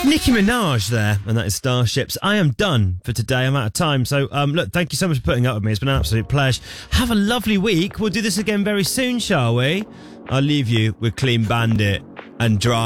Nicki Minaj there, and that is Starships. I am done for today. I'm out of time. So, look, thank you so much for putting up with me. It's been an absolute pleasure. Have a lovely week. We'll do this again very soon, shall we? I'll leave you with Clean Bandit and Drive.